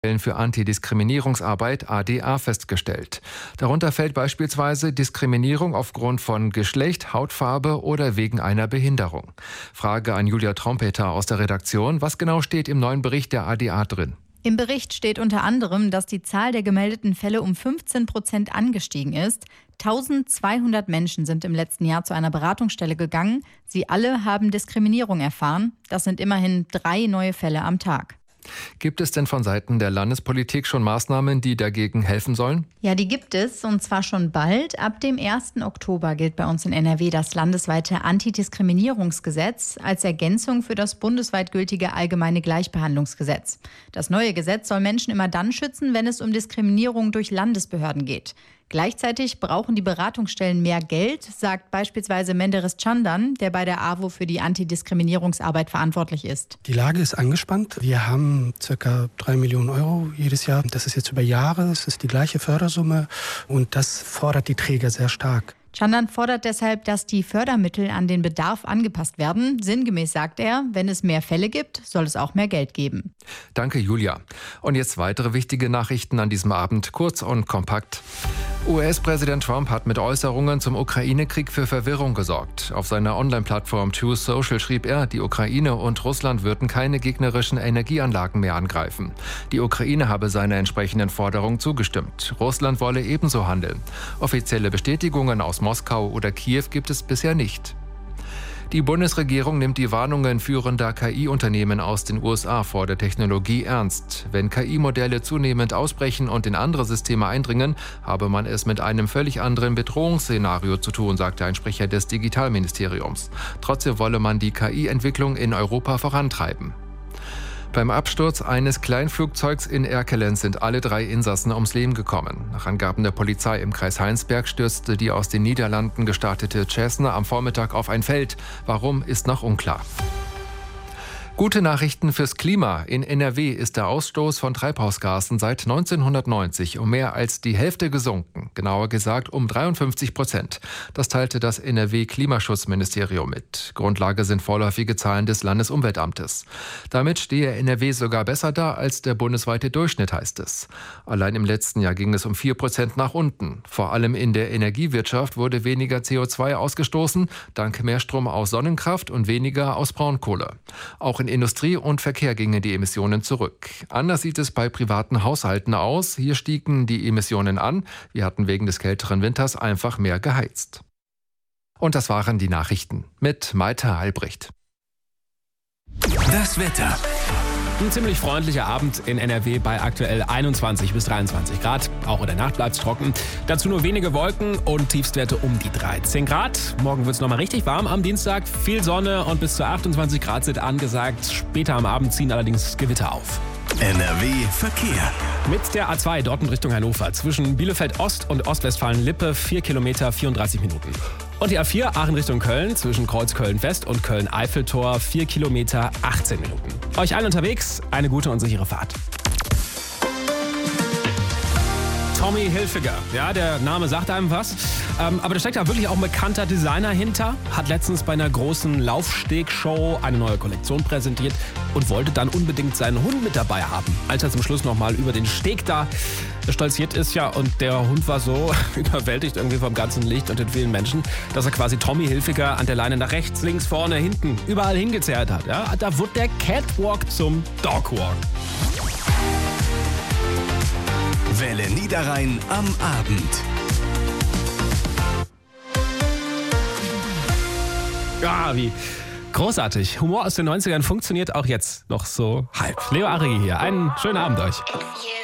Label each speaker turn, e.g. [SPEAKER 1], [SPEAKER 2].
[SPEAKER 1] für Antidiskriminierungsarbeit ADA festgestellt. Darunter fällt beispielsweise Diskriminierung aufgrund von Geschlecht, Hautfarbe oder wegen einer Behinderung. Frage an Julia Trompeter aus der Redaktion. Was genau steht im neuen Bericht der ADA drin?
[SPEAKER 2] Im Bericht steht unter anderem, dass die Zahl der gemeldeten Fälle um 15% angestiegen ist. 1200 Menschen sind im letzten Jahr zu einer Beratungsstelle gegangen. Sie alle haben Diskriminierung erfahren. Das sind immerhin 3 neue Fälle am Tag.
[SPEAKER 1] Gibt es denn von Seiten der Landespolitik schon Maßnahmen, die dagegen helfen sollen?
[SPEAKER 2] Ja, die gibt es, und zwar schon bald. Ab dem 1. Oktober gilt bei uns in NRW das landesweite Antidiskriminierungsgesetz als Ergänzung für das bundesweit gültige Allgemeine Gleichbehandlungsgesetz. Das neue Gesetz soll Menschen immer dann schützen, wenn es um Diskriminierung durch Landesbehörden geht. Gleichzeitig brauchen die Beratungsstellen mehr Geld, sagt beispielsweise Menderes Candan, der bei der AWO für die Antidiskriminierungsarbeit verantwortlich ist.
[SPEAKER 3] Die Lage ist angespannt. Wir haben ca. 3 Millionen Euro jedes Jahr. Das ist jetzt über Jahre, es ist die gleiche Fördersumme und das fordert die Träger sehr stark.
[SPEAKER 2] Candan fordert deshalb, dass die Fördermittel an den Bedarf angepasst werden. Sinngemäß sagt er, wenn es mehr Fälle gibt, soll es auch mehr Geld geben.
[SPEAKER 1] Danke, Julia. Und jetzt weitere wichtige Nachrichten an diesem Abend, kurz und kompakt. US-Präsident Trump hat mit Äußerungen zum Ukraine-Krieg für Verwirrung gesorgt. Auf seiner Online-Plattform Truth Social schrieb er, die Ukraine und Russland würden keine gegnerischen Energieanlagen mehr angreifen. Die Ukraine habe seiner entsprechenden Forderung zugestimmt. Russland wolle ebenso handeln. Offizielle Bestätigungen aus Moskau oder Kiew gibt es bisher nicht. Die Bundesregierung nimmt die Warnungen führender KI-Unternehmen aus den USA vor der Technologie ernst. Wenn KI-Modelle zunehmend ausbrechen und in andere Systeme eindringen, habe man es mit einem völlig anderen Bedrohungsszenario zu tun, sagte ein Sprecher des Digitalministeriums. Trotzdem wolle man die KI-Entwicklung in Europa vorantreiben. Beim Absturz eines Kleinflugzeugs in Erkelenz sind alle 3 Insassen ums Leben gekommen. Nach Angaben der Polizei im Kreis Heinsberg stürzte die aus den Niederlanden gestartete Cessna am Vormittag auf ein Feld. Warum, ist noch unklar. Gute Nachrichten fürs Klima. In NRW ist der Ausstoß von Treibhausgasen seit 1990 um mehr als die Hälfte gesunken. Genauer gesagt um 53%. Das teilte das NRW-Klimaschutzministerium mit. Grundlage sind vorläufige Zahlen des Landesumweltamtes. Damit stehe NRW sogar besser da als der bundesweite Durchschnitt, heißt es. Allein im letzten Jahr ging es um 4% nach unten. Vor allem in der Energiewirtschaft wurde weniger CO2 ausgestoßen, dank mehr Strom aus Sonnenkraft und weniger aus Braunkohle. Auch in Industrie und Verkehr gingen die Emissionen zurück. Anders sieht es bei privaten Haushalten aus. Hier stiegen die Emissionen an. Wir hatten wegen des kälteren Winters einfach mehr geheizt. Und das waren die Nachrichten mit Malte Albrecht.
[SPEAKER 4] Das Wetter.
[SPEAKER 5] Ein ziemlich freundlicher Abend in NRW bei aktuell 21 bis 23 Grad. Auch in der Nacht bleibt es trocken. Dazu nur wenige Wolken und Tiefstwerte um die 13 Grad. Morgen wird es nochmal richtig warm am Dienstag. Viel Sonne und bis zu 28 Grad sind angesagt. Später am Abend ziehen allerdings Gewitter auf.
[SPEAKER 4] NRW Verkehr.
[SPEAKER 5] Mit der A2 Dortmund Richtung Hannover zwischen Bielefeld Ost und Ostwestfalen-Lippe 4 Kilometer 34 Minuten. Und die A4 Aachen Richtung Köln zwischen Kreuz Köln-West und Köln-Eiffeltor 4 Kilometer 18 Minuten. Euch allen unterwegs eine gute und sichere Fahrt. Tommy Hilfiger, ja, der Name sagt einem was. Aber da steckt ja wirklich auch ein bekannter Designer hinter. Hat letztens bei einer großen Laufstegshow eine neue Kollektion präsentiert und wollte dann unbedingt seinen Hund mit dabei haben. Als er zum Schluss nochmal über den Steg da stolziert ist, ja, und der Hund war so überwältigt irgendwie vom ganzen Licht und den vielen Menschen, dass er quasi Tommy Hilfiger an der Leine nach rechts, links, vorne, hinten, überall hingezerrt hat. Ja? Da wurde der Catwalk zum Dogwalk.
[SPEAKER 4] Welle Niederrhein am Abend.
[SPEAKER 5] Ja, wie großartig. Humor aus den 90ern funktioniert auch jetzt noch so halb. Leo Arigi hier. Einen schönen Abend euch.